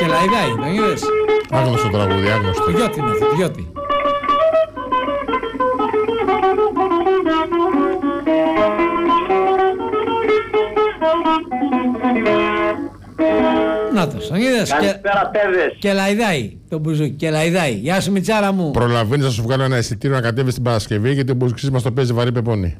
Κελαϊδάει, τον είδες? Άγνωστο τραγούδι, άγνωστο. Το Γιώτη είναι αυτό, το Γιώτη. Νάτος, τον είδες? Καλησπέρα παιδες. Κελαϊδάει τον μπουζούκι, κελαϊδάει. Γεια σου Μιτσάρα μου. Προλαβαίνεις να σου βγάλω ένα εισιτήριο να κατέβεις την Παρασκευή, γιατί ο Μπουζουξής μας το παίζει βαρύ πεπόνι.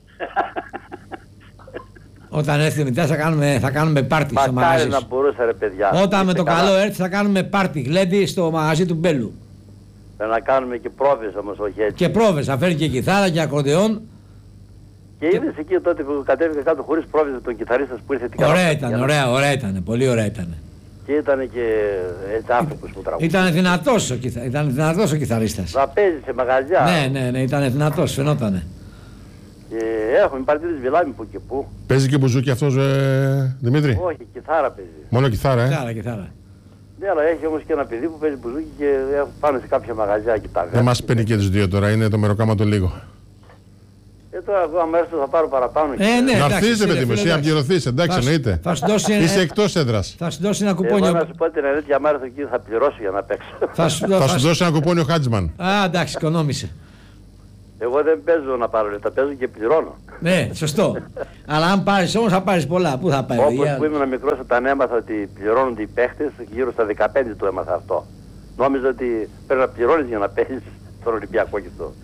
Όταν έρθει ο Μιτσάρας θα κάνουμε πάρτι στο μαγαζί Μακάρι να σου. μπορούσα ρε παιδιά. Όταν με το καλά. καλό έρθει θα κάνουμε πάρτι γλέντι στο μαγαζί του Μπέλου. Πρέπει να κάνουμε και πρόβες όμως, όχι έτσι. Και πρόβες, θα φέρει και κιθάρα και ακορντεόν. Και είδες εκεί τότε που κατέβηκα κάτω χωρίς πρόβες τον κιθαρίστας που ήρθε την Ωραία ήταν, ωραία ήταν, πολύ ωραία ήταν. Και ήταν και έτσι άνθρωπος που τραγουδούσε. Ήταν δυνατός ο κιθαρίστας. Να παίζει σε μαγαζιά. Ναι, ήταν δυνατός, φαινότανε. Και έχουμε παρτίδες βιλάμε που και που. Παίζει και μπουζούκι αυτός, Δημήτρη. Όχι, κιθάρα παίζει. Μόνο κιθάρα, Κιθάρα. Ναι, αλλά έχει όμως και ένα παιδί που παίζει μπουζούκι και πάνε σε κάποια μαγαζιά και τα Δεν μας παίρνει και τους δύο τώρα, είναι το μεροκάμα το λίγο. Τώρα εγώ αμέσως θα πάρω παραπάνω. Ναι, Να εντάξει, έρθεις ρε παιδί μου, φίλε, εσύ να εντάξει. πληρωθείς, εντάξει εννοείται. Θα σου δώσει Είσαι εκτός έδρας. θα σου δώσει ένα Εγώ κουπόνιο. να σου πω την αλήθεια, άμα έρθω εκεί θα πληρώσω για να παίξω. Θα Θα σου δώσει ένα κουπόνι ο Χάτζμαν. Α, εντάξει, οικονόμησε. Εγώ δεν παίζω να πάρω λεφτά, παίζω και πληρώνω. Ναι, σωστό. Αλλά αν πάρεις όμως θα πάρεις πολλά. Πού θα πάει? Όπως που ήμουν μικρός όταν έμαθα ότι πληρώνονται οι παίχτες, γύρω στα 15 το έμαθα αυτό. Νόμιζα ότι πρέπει να πληρώνεις για να παίζεις στον Ολυμπιακό και στο.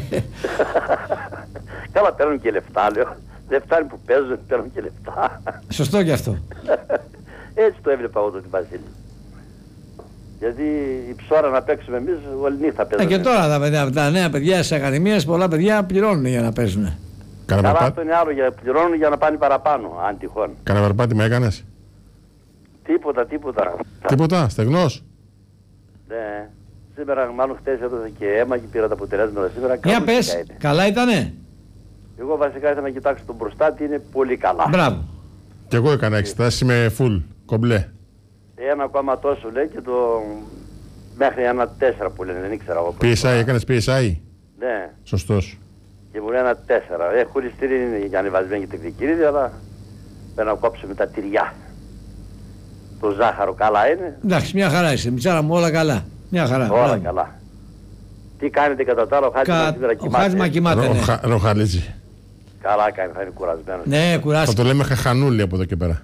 Καλά, παίρνουν και λεφτά, λέω. Δεν φτάνει που παίζουν, παίρνουν και λεφτά. Σωστό κι αυτό. Έτσι το έβλεπα εγώ τον Βασίλη. Γιατί η ψώρα να παίξουμε εμείς, όλη νύχτα παίζουμε. Και τώρα τα νέα παιδιά στις ακαδημίες, πολλά παιδιά πληρώνουν για να παίζουν. Καλά, αυτό είναι άλλο, πληρώνουν για να πάνε παραπάνω, αν τυχόν. Κανένα περπάτημα έκανες? Τίποτα. Τίποτα, στεγνός. Ναι. Σήμερα, μάλλον χτες έδωσα και αίμα και πήρα τα αποτελέσματα σήμερα. Για πες, καλά ήτανε? Εγώ βασικά ήθελα να κοιτάξω τον μπροστά, είναι πολύ καλά. Μπράβο. Κι εγώ έκανα εξετάσεις με full, κομπλέ. Ένα ακόμα τόσο λέει και το μέχρι ένα 4 που λένε, δεν ήξερα εγώ. PSI, έκανες PSI. Ναι. Σωστός. Και μου λέει ένα 4. Χωριστήρι είναι για ανεβασμένη και τεχνική, αλλά πρέπει να κόψουμε τα τυριά. Το ζάχαρο καλά είναι. Εντάξει, μια χαρά είσαι. Μιτσάρα μου, όλα καλά. Μια χαρά. Όλα μπράβο. καλά. Τι κάνετε κατά τα άλλα, ο Χάτζημα σήμερα Ο Χάτζημα κοιμάται. κοιμάται, ναι. Ροχαλίτζι. Καλά κάνει, θα είναι κουρασμένος. Ναι, Θα κουράστηκε. το λέμε χαχανούλι από εδώ και πέρα.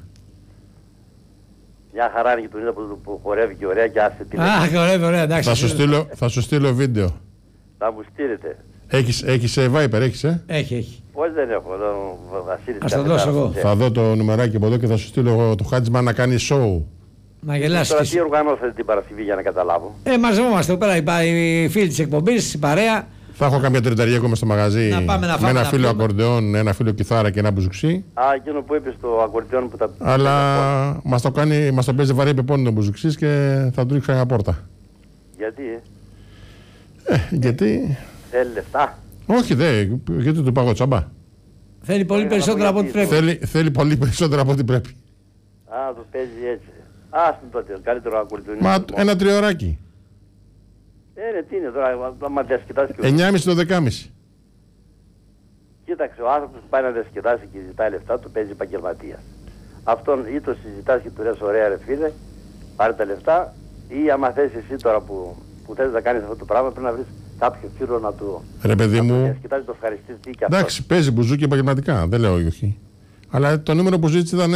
Μια χαρά είναι και τον είδα που χορεύει και ωραία και άσε τη Α, ωραία, εντάξει. Θα σου στείλω βίντεο. Θα μου στείλετε. Έχεις Viper, έχεις, Έχει. Πώς δεν έχω, εδώ ο Βασίλης. Ας το δώσω εγώ. Θα δω το νουμεράκι από εδώ και θα σου στείλω εγώ το Χάτζμα να κάνει show. Να γελάσεις. Τώρα κι τι εσύ. οργανώσατε την Παρασκευή για να καταλάβω. Μαζευόμαστε εδώ πέρα οι φίλοι της εκπομπής, η παρέα. Θα έχω καμιά τρινταριά ακόμα στο μαγαζί Να πάμε να με φάμε, ένα να φίλο πούμε. ακορντεόν, ένα φίλο κιθάρα και ένα μπουζουξί. Α, εκείνο που είπε στο ακορντιόν που τα... Αλλά μας το παίζει βαρύ πεπόνι τον μπουζουξής και θα του ρίξω μια πόρτα. Γιατί, Γιατί... θέλει λεφτά. Όχι γιατί του πάγω τσάμπα. Θέλει πολύ περισσότερο από ό,τι πρέπει. Θέλει πολύ περισσότερο από ό,τι πρέπει. Α, το παίζει έτσι. Άστον τότε, καλύτερο ακορντιόν. Μα ένα τριωράκι. Ναι, τι είναι τώρα, άμα διασκεδάσει και ο... 9,5 το 10,5. Κοίταξε, ο άνθρωπος που πάει να διασκεδάσει και ζητάει λεφτά, του παίζει επαγγελματίας. Αυτόν ή το συζητάς και του λες ωραία ρε φίλε, πάρε τα λεφτά, ή άμα θες εσύ τώρα που θες να κάνεις αυτό το πράγμα, πρέπει να βρεις κάποιο φίλο να του... Ρε παιδί μου, διασκεδάσει, το ευχαριστείς τι και αυτό. εντάξει, παίζει μπουζούκι επαγγελματικά, δεν λέω όχι. Αλλά το νούμερο που ζήτησε ήταν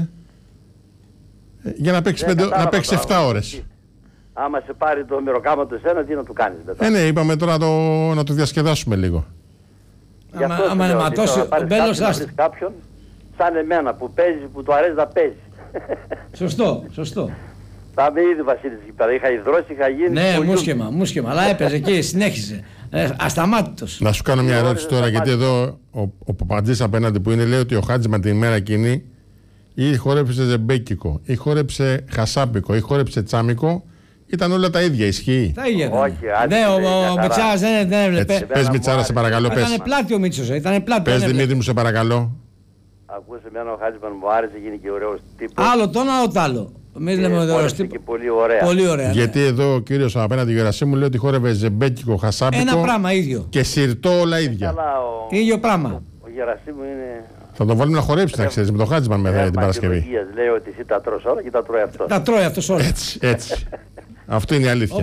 για να παίξει, να παίξει 7 ώρες. Άμα σε πάρει το μεροκάμα του εσένα, τι να του κάνεις μετά. Ναι, είπαμε τώρα να το διασκεδάσουμε λίγο. Άμα είναι ματώσει, ο Μπέλος να βρεις κάποιον σαν εμένα που παίζει, που του αρέσει να παίζει. Σωστό. Θα είμαι ήδη Βασίλης εκεί πέρα. Είχα υδρώσει, είχα γίνει. Ναι, μουσκεμα, αλλά έπαιζε εκεί, συνέχιζε. Ασταμάτητος. Να σου κάνω μια ερώτηση τώρα, γιατί εδώ ο Παπαντζής απέναντι που είναι λέει ότι ο Χάτζημα την ημέρα εκείνη ή χόρεψε ζεμπέκικο, ή χόρεψε χασάπικο, ή χόρεψε τσάμικο. Ήταν όλα τα ίδια, ισχύει. Τα ίδια. Όχι, ναι, ο Μιτσάρας δεν έβλεπε. Πες Μιτσάρα, σε παρακαλώ, πες. Ήταν πλάτη ο Μίτσος, ήταν πλάτη. Πες Δημήτρη μου, σε παρακαλώ. Ακούσε εμένα ο Χάτζημαν μου άρεσε, γίνει και ωραίος τύπος. Άλλο το ένα, άλλο το άλλο. Εμείς λέμε ωραίος και τύπος. πολύ ωραία. Πολύ ωραία. Γιατί εδώ ο κύριος απέναντι Γερασίμου λέει ότι χόρευε ζεμπέκικο, χασάπικο. Ένα πράγμα ίδιο. Και σιρτό όλα ίδια. Καλά, Ίδιο πράγμα. ο Γερασίμου είναι Θα τον βάλουμε να χορέψει, να ξέρει, με το Χάτζημαν μετά την Παρασκευή. Λέει ότι εσύ τα τρως όλα και τα τρώει αυτό. Τα τρώει αυτό όλα. Έτσι. Αυτό είναι η αλήθεια.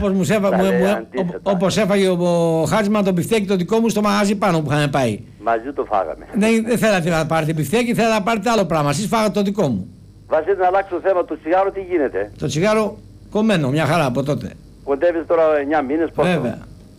Όπως έφαγε ο Χάτζημαν το μπιφτέκι το δικό μου στο μαγαζί πάνω που είχαμε πάει. Μαζί το φάγαμε. Δεν θέλατε να πάρετε μπιφτέκι, θέλατε να πάρετε άλλο πράγμα. Εσείς φάγατε το δικό μου. Βασίλη, να αλλάξω το θέμα του τσιγάρου, τι γίνεται? Το τσιγάρο κομμένο, μια χαρά από τότε. Κοντεύεις τώρα 9 μήνες, πόσο? Βέβαια.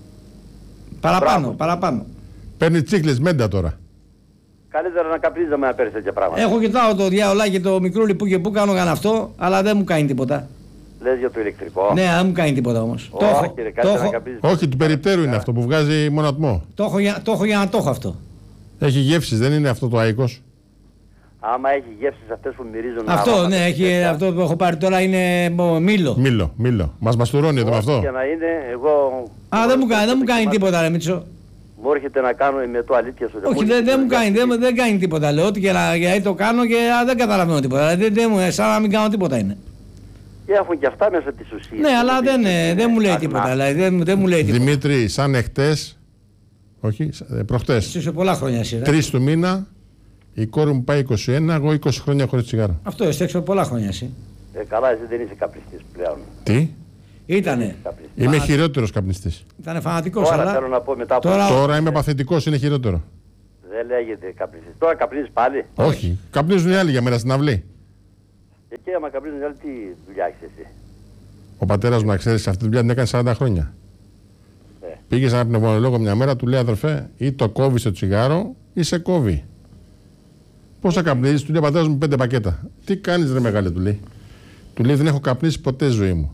Παραπάνω. Παίρνει τσίχλες μέντα τώρα. Καλύτερα να καπνίζαμε να παίρνεις τέτοια πράγματα. Έχω κοιτάω το διάολάκι το μικρούλι που και που κάνω αυτό, αλλά δεν μου κάνει τίποτα. Λες για το ηλεκτρικό? Ναι, δεν μου κάνει τίποτα όμως. Όχι, του περιπτέρου είναι αυτό που βγάζει μόνο ατμό. Το έχω για να το έχω αυτό. Έχει γεύσεις, δεν είναι αυτό το αίκος? Άμα έχει γεύσεις αυτές που μυρίζουν. Αυτό, ναι, έχει, αυτό που έχω πάρει τώρα είναι μήλο. Μας μαστουρώνει εδώ με αυτό. Και να είναι, εγώ... Δεν μου κάνει τίποτα, ρε Μίτσο. Μου έρχεται να κάνω με το αλήθεια σου. Όχι, δεν κάνει τίποτα. Λέω ότι γιατί το κάνω και δεν καταλαβαίνω τίποτα. Σαν να μην κάνω τίποτα είναι. Και έχουν και αυτά μέσα τις ουσίες. Ναι, αλλά δεν μου λέει τίποτα. Δεν μου λέει τίποτα. Δημήτρη, σαν εχθές, όχι, προχτές. Σε πολλά χρόνια σειρά. 3 του μήνα, η κόρη μου πάει 21, εγώ 20 χρόνια χωρίς τσιγάρο. Αυτό έστεξε πολλά χρόνια εσύ. Καλά, εσύ δεν είσαι καπνιστής πλέον. Τι? Ήτανε. Είμαι χειρότερος καπνιστής. Ήτανε φανατικός, τώρα αλλά... θέλω να πω μετά από... Τώρα είμαι παθητικός, είναι χειρότερο. Δεν λέγεται καπνιστής. Τώρα καπνίζεις πάλι? Όχι. Καπνίζουν οι άλλοι για μένα στην αυλή. Και άμα καπνίζουν οι άλλοι, τι δουλειά έχεις εσύ? Ο πατέρας μου, να ξέρεις, αυτή τη δουλειά την έκανε 40 χρόνια. Πήγε σε ένα πνευμονολόγο μια μέρα, του λέει, αδερφέ, ή το κόβεις το τσιγάρο ή σε κόβει. Πόσα καπνίζεις? Του λέει ο πατέρας μου 5 πακέτα. Τι κάνεις, ρε μεγάλε, του λέει. Του λέει, δεν έχω καπνίσει ποτέ στη ζωή μου.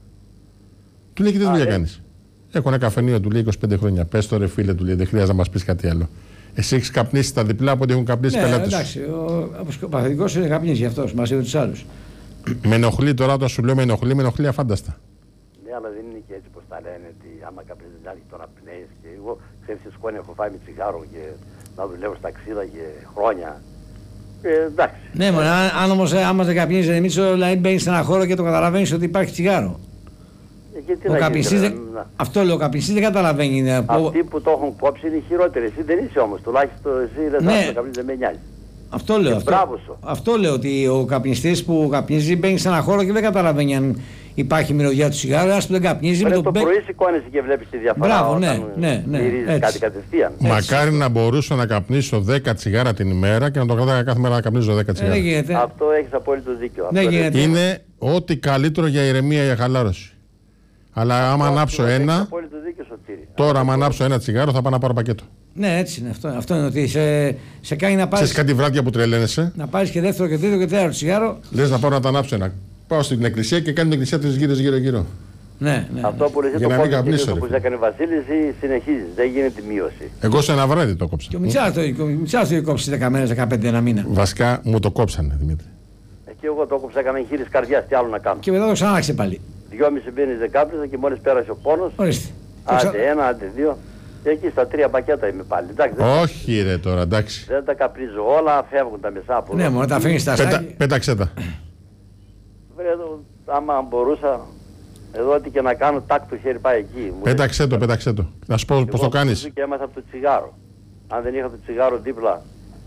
Του λέει, και τι δουλειά κάνεις? Έχω ένα καφενείο, του λέει, 25 χρόνια. Πες το, ρε φίλε, του λέει, δεν χρειάζεται να μας πεις κάτι άλλο. Εσύ έχεις καπνίσει τα διπλά από ό,τι έχουν καπνίσει πελάτες. Εντάξει, ο παθητικός είναι καπνίσει αυτός μαζί με τους άλλους. Με ενοχλεί τώρα, όταν σου λέω με ενοχλεί αφάνταστα. Ναι, αλλά δεν είναι και έτσι πως τα λένε, ότι άμα καπνίζεις άλλη τον απνέεις. Και εγώ, ξέρεις, σε σκόνη έχω φάει με τσιγάρο και να δουλεύω στα ξύλα και χρόνια. Εντάξει. Ναι, μόνο αν όμως άμα δεν καπνίζεις, εμείς δηλαδή μπαίνεις σε ένα χώρο και το καταλαβαίνεις ότι υπάρχει τσιγάρο. Ο καπνιστής, αυτό λέω, ο καπνιστής δεν καταλαβαίνει. Αυτοί που το έχουν κόψει είναι οι χειρότεροι. Εσύ δεν είσαι όμως, τουλάχιστον εσύ δεν θα το καπνίζεις, δεν με νοιάζει. Αυτό λέω. Αυτό λέω, ότι ο καπνιστής που καπνίζει μπαίνει σε ένα χώρο και δεν καταλαβαίνει αν υπάρχει μυρωδιά του τσιγάρου. Ας που δεν καπνίζει. Το πρωί σηκώνεσαι και βλέπεις τη διαφορά. Μπράβο, ναι. Μυρίζεις κάτι κατευθείαν. Μακάρι να μπορούσα να καπνίσω 10 τσιγάρα την ημέρα και να το κρατάω κάθε μέρα να καπνίζω 10 τσιγάρα. Αυτό έχεις απόλυτο δίκιο. Είναι ό,τι καλύτερο για ηρεμία, για χαλάρωση. Αλλά άμα ανάψω ένα. Τώρα, άμα ανάψω ένα τσιγάρο, θα πάω να πάρω πακέτο. Ναι, έτσι είναι. Αυτό είναι ότι σε κάνει να πάρεις. Ξέρεις κάτι βράδια που τρελαίνεσαι. Να πάρεις και δεύτερο και τρίτο και τέταρτο τσιγάρο. Λες να πάω να τα ανάψω ένα. Πάω στην εκκλησία και κάνει την εκκλησία 3 γύρες γύρω-γύρω. Ναι. Αυτό που λες το κόψεις που έκανε ο Βασίλης ή συνεχίζεις, δεν γίνεται μείωση. Εγώ σε ένα βράδυ το κόψα. Και ο Μιτσάς το κόψει 10 μέρες, 15 ένα μήνα. Βασικά μου το κόψανε, Δημήτρη. Και εγώ το κόψα, έκανα εγχείρηση καρδιάς, τι άλλο να κάνω. Και μετά το ξανάρχισε πάλι. 2,5 μήνες δεν κάπνιζα και μόλις πέρασε ο πόνος. Ορίστε. Άντε ένα, άντε δύο. Και εκεί στα 3 πακέτα είμαι πάλι. Εντάξει, όχι ρε τώρα, εντάξει. Δεν τα καπνίζω όλα, φεύγουν τα μισά από εδώ. Ναι, μόνο τα αφήνεις στα σάκια. Πέταξε τα. Βρε, άμα μπορούσα, εδώ ό,τι και να κάνω, τάκ το χέρι πάει εκεί. Πέταξε το. Να σου πω πώς το κάνεις. Και έμαθα από το τσιγάρο. Αν δεν είχα το τσιγάρο δίπλα,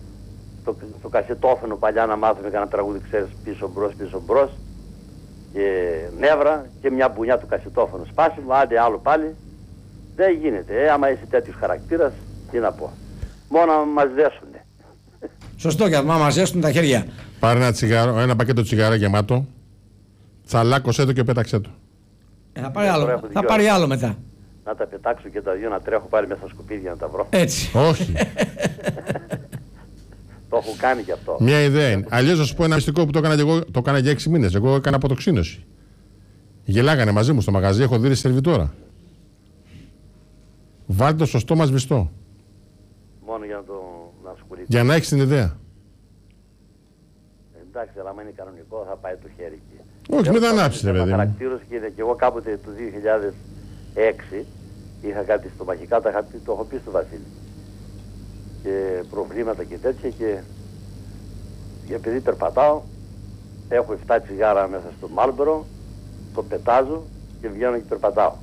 το κασετόφωνο παλιά να μάθουμε κανένα τραγούδι, ξέρεις, πίσω μπρος. Και νεύρα και μια μπουνιά του κασετόφωνο σπάσιμο, άντε άλλο πάλι. Δεν γίνεται. Άμα είσαι τέτοιος χαρακτήρας, τι να πω. Μόνο να μας δέσουνε. Σωστό, και άμα μας δέσουν τα χέρια. Πάρε ένα πακέτο τσιγάρα γεμάτο, τσαλάκωσέ το και πέταξέ το. Θα πάρει άλλο μετά. Να τα πετάξω και τα δύο, να τρέχω πάλι μέσα στα σκουπίδια να τα βρω. Έτσι. Όχι. Το έχω κάνει και αυτό. Μια ιδέα είναι. Αλλιώς να σου πω ένα μυστικό που το έκανα και εγώ, το έκανα για 6 μήνες. Εγώ έκανα αποτοξίνωση. Γελάγανε μαζί μου στο μαγαζί, έχω δει σερβιτόρα. Βάλτε το σωστό μας βιστό. Μόνο για να ασχοληθεί. Για να έχεις την ιδέα. Εντάξει, αλλά άμα είναι κανονικό θα πάει το χέρι εκεί. Όχι, μην τα ανάψεις ρε παιδί. Χαρακτήρωση και εγώ κάποτε το 2006 είχα κάτι στομαχικά, το έχω πει στο Βασίλη. Και προβλήματα και τέτοια και επειδή περπατάω, έχω 7 τσιγάρα μέσα στο Μάλμπορο, το πετάζω και βγαίνω και περπατάω.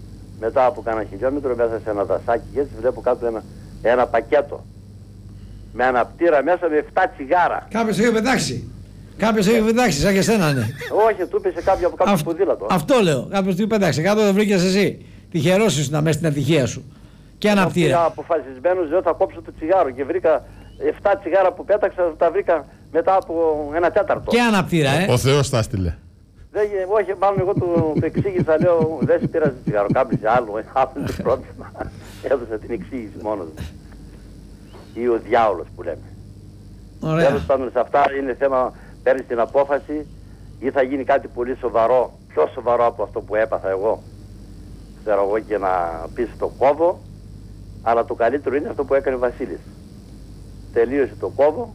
Μετά από κάνα χιλιόμετρο μέσα σε ένα δασάκι και έτσι βλέπω κάτω ένα πακέτο. με αναπτήρα μέσα με 7 τσιγάρα. Κάποιος έχει πετάξει. Κάποιος έχει πετάξει, σαν και εσένα, ναι. Όχι, του είπε κάποιο από κάποιο ποδήλατο. Αυτό λέω. Κάποιος του πετάξει. Κάτω το βρήκες εσύ. Τυχερός ήσουν μέσα στην ατυχία σου. Και αναπτήρα. Πήγα αποφασισμένος, δεν θα κόψω το τσιγάρο και βρήκα 7 τσιγάρα που πέταξα, τα βρήκα μετά από 1/4. Και αναπτήρα, Ο Θεός τα στείλε. Όχι, μάλλον εγώ του εξήγησα, λέω δεν σε πειράζει τσιγάρο, κάπνιζε άλλο το πρόβλημα. Έδωσα την εξήγηση μόνος μου. Ή ο διάολος που λέμε. Ωραία. Τέλος πάντων, σε αυτά είναι θέμα, παίρνεις την απόφαση ή θα γίνει κάτι πολύ σοβαρό, πιο σοβαρό από αυτό που έπαθα εγώ. Ξέρω εγώ, και να πεις το κόβω, αλλά το καλύτερο είναι αυτό που έκανε ο Βασίλης. Τελείωσε το κόβω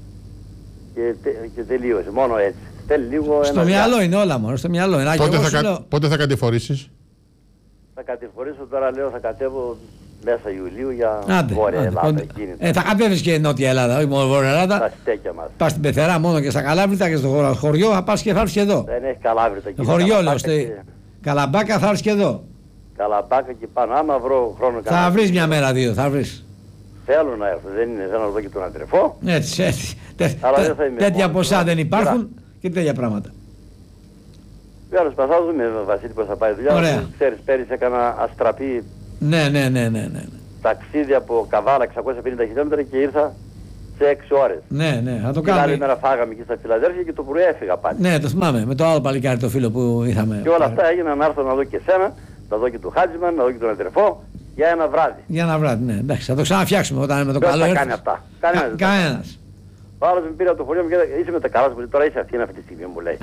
και τελείωσε, μόνο έτσι. Στο μυαλό είναι όλα μόνο, στο μυαλό είναι. Πότε θα κατηφορήσεις? Θα κατηφορήσω τώρα, λέω, θα κατέβω μέσα Ιουλίου για Βόρεια Ελλάδα. Θα κατέβεις και Νότια Ελλάδα, όχι μόνο Βόρεια Ελλάδα. Τα στέκια μας. Πας στην Πεθερά μόνο και στα Καλάβρητα και στο χωριό θα πας και θα έρθεις και εδώ. Δεν έχει Καλάβρητα. Το χωριό λέω, Καλαμπάκα θα έρθεις και εδώ. Καλαμπάκα και πάνω, άμα βρω χρόνο. Θα βρεις μια μέρα, δύο, θα βρεις. Θέλω να έρθω, δεν είναι σαν να δω και τον αδερφό. Έτσι. Τέτοια ποσά δεν υπάρχουν και τέτοια πράγματα. Βέβαια, θα δούμε, Βασίλη, πώς θα πάει η δουλειά. Ξέρεις, πέρυσι έκανα αστραπή. Ναι. Ταξίδι από Καβάλα 650 χιλιόμετρα και ήρθα σε 6 ώρες. Ναι, θα το κάνουμε. κάνουμε. Την άλλη μέρα φάγαμε εκεί στα Φιλαδέλφια και το πρωί έφυγα πάλι. Ναι, το θυμάμαι, με το άλλο παλικάρι το φίλο που είχαμε. Και όλα αυτά έγιναν να έρθω να δω και εσένα, να δω και του Χάτζημαν, να δω και τον αδερφό για ένα βράδυ. Για ένα βράδυ, ναι. Εντάξει, θα το ξαναφτιάξουμε όταν με το καλό. Δεν θα κάνει αυτά. Κανένας. Ο άλλος με πήρε από το χωριό μου και λέει, είσαι με τα καλά σου, τώρα είσαι Αθήνα αυτή τη στιγμή, μου λέει.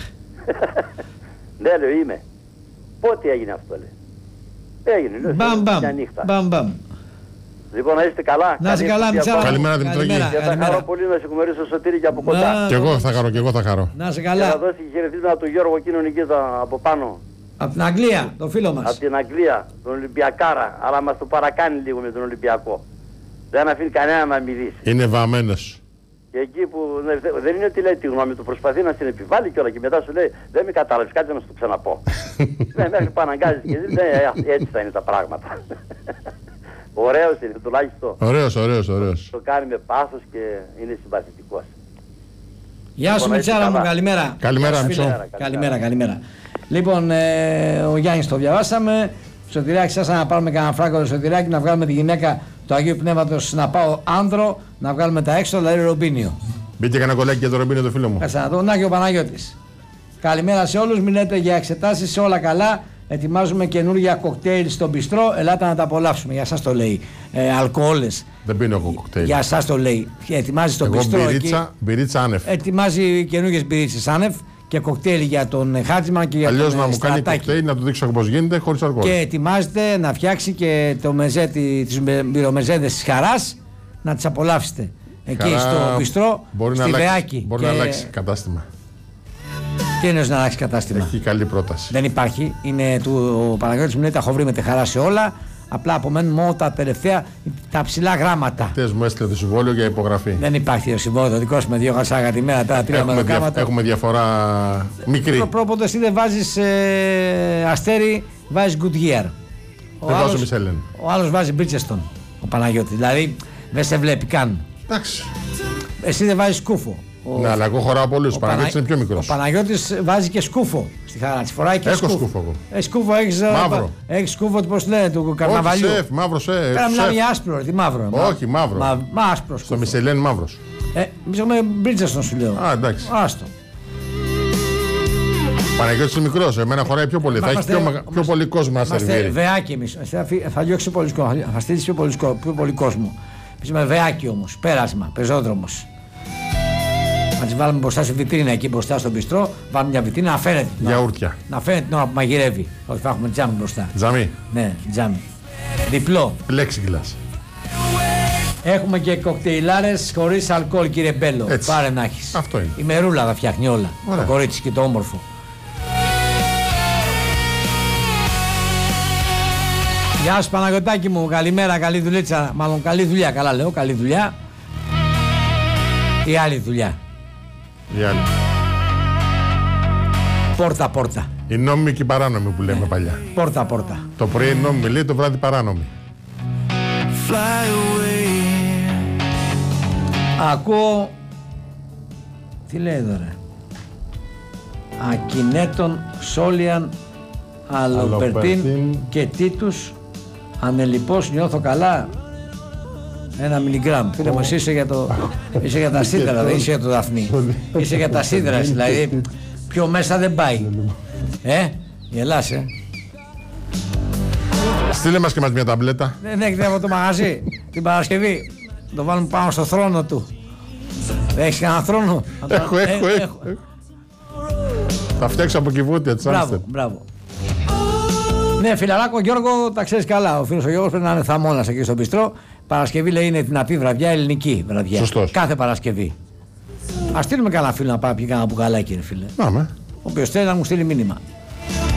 Ναι, λέω, είμαι. Πότε έγινε αυτό, λέει. Έγινε, λέω, μια νύχτα. Μπαμ. Λοιπόν, να είστε καλά. Να είστε καλά, Μιτσάρα. Καλημέρα, Δημητράκη. Και θα χαρώ πολύ να συγχωρήσω Σωτήρη και από κοντά. Και εγώ θα χαρώ. Να είστε Και καλά. να δώσει χαιρετίσματα του Γιώργου εκείνον εκεί από πάνω. Από την Αγγλία, το φίλο μας. Από την Αγγλία, τον Ολυμπιακάρα, αλλά μας το παρακάνει λίγο με τον Ολυμπιακό. Δεν αφήνει κανένα να μιλήσει. Είναι βαμμένος. Και εκεί που δεν είναι ότι λέει τη γνώμη του, προσπαθεί να την επιβάλλει κιόλα και μετά σου λέει δεν με κατάλαβες, κάτσε να σου το ξαναπώ. Ναι, μέχρι που αναγκάζει και έτσι θα είναι τα πράγματα. Ωραίος είναι τουλάχιστον. Ωραίος. Το κάνει με πάθος και είναι συμπαθητικός. Γεια σου Μιτσάρα μου, καλημέρα. Καλημέρα Μιτσό. Καλημέρα. Λοιπόν, ο Γιάννης το διαβάσαμε. Σωτηράκη, σας να πάρουμε κανένα φράγκο το Σωτηράκη, να βγάλουμε τη γυναίκα του Αγίου Πνεύματος να πάω άνδρο, να βγάλουμε τα έξω, δηλαδή Ρομπίνιο. Μπήκε κανένα κολλάκι για το Ρομπίνιο το φίλο μου. Κάτσε να δω, να και ο Παναγιώτης. Καλημέρα σε όλους, μιλάτε για εξετάσεις, σε όλα καλά. Ετοιμάζουμε καινούργια κοκτέιλ στο μπιστρό, ελάτε να τα απολαύσουμε. Για σας το λέει. Αλκοόλες. Δεν πίνω εγώ κοκτέιλ. Για σας το λέει. Ετοιμάζει το μπιστρό. Μπυρίτσα άνευ. Ετοιμάζει καινούργιες μπυρίτσες άνευ και κοκτέιλ για τον Χάτζημαν και για τον Αλλιώς να μου κάνει κοκτέιλ, να του δείξω πώς γίνεται χωρίς αλκοόλ. Και ετοιμάζεται να φτιάξει και το μεζέτι, τις μπυρομεζέδες της Χαράς, να τις απολαύσετε. Εκεί στο μπιστρό, στη Βεάκη. Μπορεί να αλλάξει κατάστημα. Τι εννοείς να αλλάξει κατάστημα? Έχει καλή πρόταση. Δεν υπάρχει. Είναι ο Παναγιώτης μου λέει τα έχω βρει με τη Χαρά σε όλα. Απλά απομένουν μόνο τα τελευταία, τα ψηλά γράμματα. Χτες μου έστειλε το συμβόλαιο για υπογραφή. Δεν υπάρχει το συμβόλαιο. Το δικό σου με 2 χασάγα τη μέρα, τώρα 3 μεροκάματα. Έχουμε διαφορά μικρή. Πρόποδο εσύ δεν βάζεις αστέρι, βάζεις Goodyear. Δεν βάζω Michelin. Ο άλλος βάζει Bridgestone, ο Παναγιώτης. Δηλαδή δεν σε βλέπει καν. Εντάξει. Εσύ δεν βάζεις σκούφο. Ναι, αλλά εγώ χωράω πολλούς. Ο Παναγιώτης είναι πιο μικρός. Ο Παναγιώτης βάζει και σκούφο στη Χαρά. Τη φοράει και σκούφο. Έχω σκούφο εγώ. Σκούφο έχεις. Μαύρο. Έχεις σκούφο, πώς λένε, του καρναβαλιού. Όχι, μαύρο σεφ. Πρέπει να είναι άσπρο, τι μαύρο. Όχι, μαύρο. Άσπρο. Στο Michelin μαύρος. Εμείς έχουμε Bridgestone σου λέω. Α, εντάξει. Άστο. Ο Παναγιώτης είναι μικρός, εμένα χωράει πιο πολύ. Θα έχει πιο πολύ κόσμο να σερβίρει. Βεάκι εμείς. Θα διώξει πιο πολύ κόσμο. Εμείς είμαι βεάκι όμως. Πέρασμα, πεζόδρομος. Να τις βάλουμε μπροστά σε βιτρίνα εκεί μπροστά στο μπιστρό. Βάλουμε μια βιτρίνα να φαίνεται. Γιαούρτια. Να φαίνεται την ώρα που μαγειρεύει. Όχι, θα έχουμε τζάμι μπροστά. Τζάμι. Ναι, τζάμι. Διπλό. Plexiglass. Έχουμε και κοκτέιλάρες χωρίς αλκοόλ, κύριε Μπέλο. Έτσι. Πάρε να έχεις. Αυτό είναι. Η Μερούλα θα φτιάχνει όλα. Ωραία. Το κορίτσι και το όμορφο. Γεια σου Παναγιωτάκη μου, καλημέρα, καλή δουλίτσα. Μάλλον καλή δουλειά, καλά λέω, καλή δουλειά. Η άλλη δουλειά. Η άλλη. Πόρτα. Η νόμιμη και η παράνομη που λέμε παλιά. Πόρτα. Το πρωί η νόμιμη λέει, το βράδυ παράνομη. Ακούω. Τι λέει εδώ ρε? Ακινέτων, Σόλιαν, Αλοπερτίν και Τίτους. Ανελιπώς νιώθω καλά. 1 μιλιγκράμμ. Φίλε μου, εσύ είσαι για τα σίδερα, δεν είσαι για το Δαφνί. Είσαι για τα σίδερα, δηλαδή πιο μέσα δεν πάει. Γελάς, Στείλε μας και μας μια ταμπλέτα. Δεν έχετε από το μαγαζί την Παρασκευή. Το βάλουμε πάνω στο θρόνο του. Έχεις κανένα θρόνο? Έχω. Θα φτιάξω από κυβότια της Άμστερ. Μπράβο. Ναι, φιλαράκο Γιώργο, τα ξέρεις καλά. Ο φίλος ο Γιώργος πρέπει να είναι θαμώνας εκεί στο μπιστρό. Παρασκευή λέει είναι δυνατή βραδιά, ελληνική βραδιά. Σωστός. Κάθε Παρασκευή. Ας στείλουμε κανένα φίλο να πάει πει κανένα μπουκαλάκι, ρε φίλε. Πάμε. Ο οποίος θέλει να μου στείλει μήνυμα.